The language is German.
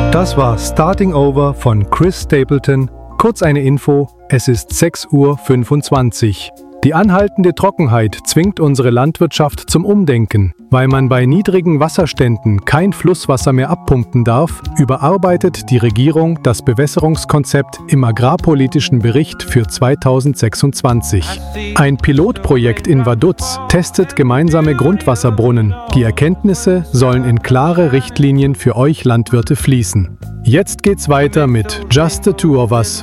Das war Starting Over von Chris Stapleton. Kurz eine Info, es ist 6:25 Uhr. Die anhaltende Trockenheit zwingt unsere Landwirtschaft zum Umdenken. Weil man bei niedrigen Wasserständen kein Flusswasser mehr abpumpen darf, überarbeitet die Regierung das Bewässerungskonzept im agrarpolitischen Bericht für 2026. Ein Pilotprojekt in Vaduz testet gemeinsame Grundwasserbrunnen. Die Erkenntnisse sollen in klare Richtlinien für euch Landwirte fließen. Jetzt geht's weiter mit Just the Two of Us